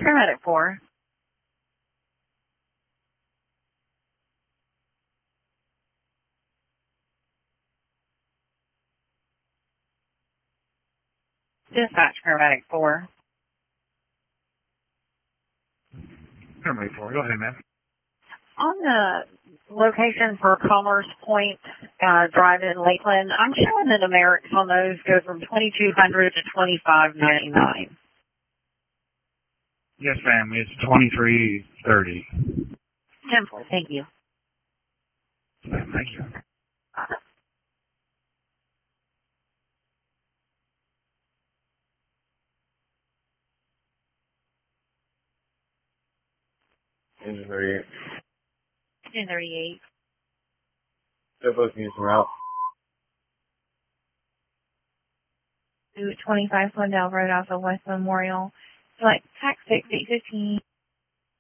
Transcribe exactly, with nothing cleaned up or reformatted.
Paramedic four. Dispatch Paramedic four. Paramedic four, go ahead, ma'am. On the location for Commerce Point uh, Drive in Lakeland, I'm showing that Americs on those go from twenty-two hundred to twenty-five ninety-nine. Yes, ma'am. It's twenty-three thirty. Simple. Thank you. Thank you. Engine thirty-eight. ten thirty-eight. They're both units en route. To twenty-five Glendale Road off of West Memorial. Select tax six eight fifteen.